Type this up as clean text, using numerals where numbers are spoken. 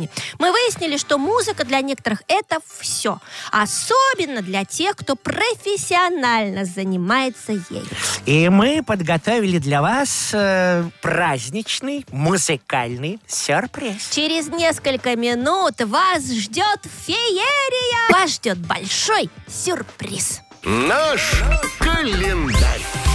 жизни. Мы выяснили, что музыка для некоторых – это все. Особенно для тех, кто профессионально занимается ей. И мы подготовили для вас праздничный музыкальный сюрприз. Через несколько минут вас ждет феерия. Вас ждет большой сюрприз. Наш календарь.